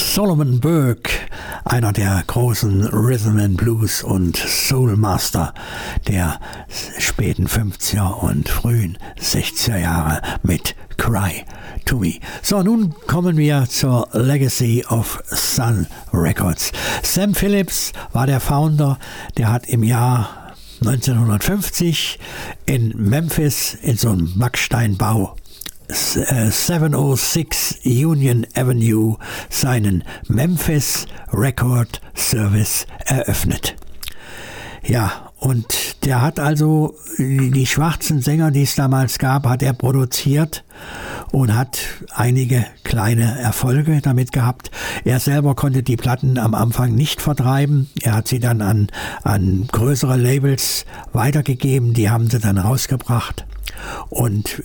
Solomon Burke, einer der großen Rhythm and Blues und Soul Master der späten 50er und frühen 60er Jahre mit Cry to Me. So, nun kommen wir zur Legacy of Sun Records. Sam Phillips war der Founder, der hat im Jahr 1950 in Memphis in so einem Backsteinbau 706 Union Avenue seinen Memphis Record Service eröffnet. Ja, und der hat also die schwarzen Sänger, die es damals gab, hat er produziert und hat einige kleine Erfolge damit gehabt. Er selber konnte die Platten am Anfang nicht vertreiben. Er hat sie dann an größere Labels weitergegeben. Die haben sie dann rausgebracht. Und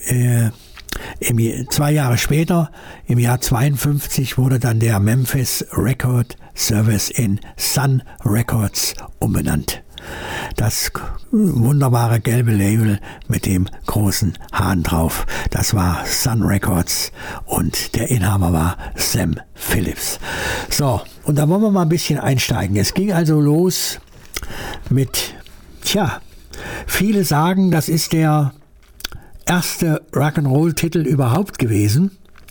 2 Jahre später, im Jahr 52, wurde dann der Memphis Record Service in Sun Records umbenannt. Das wunderbare gelbe Label mit dem großen Hahn drauf, das war Sun Records und der Inhaber war Sam Phillips. So, und da wollen wir mal ein bisschen einsteigen. Es ging also los mit, viele sagen, das ist der erste Rock'n'Roll-Titel überhaupt gewesen.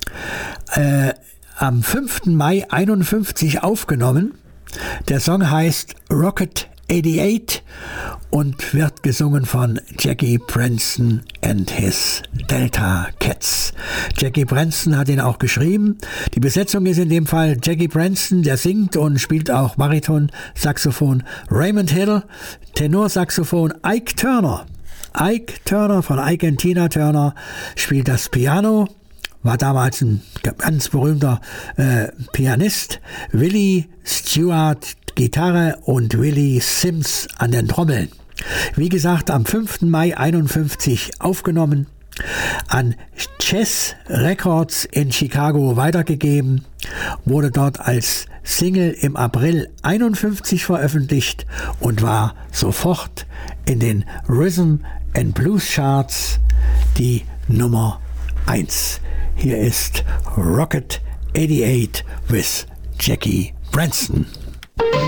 Am 5. Mai 51 aufgenommen. Der Song heißt Rocket 88 und wird gesungen von Jackie Brenston and his Delta Cats. Jackie Brenston hat ihn auch geschrieben. Die Besetzung ist in dem Fall Jackie Brenston, der singt und spielt auch Bariton-Saxophon. Raymond Hill, Tenorsaxophon. Ike Turner von Ike und Tina Turner spielt das Piano, war damals ein ganz berühmter Pianist. Willie Stewart Gitarre und Willie Sims an den Trommeln. Wie gesagt, am 5. Mai 51 aufgenommen, an Chess Records in Chicago weitergegeben, wurde dort als Single im April 51 veröffentlicht und war sofort in den Rhythm and Blues Charts die Nummer 1. Hier ist Rocket 88 with Jackie Brenston.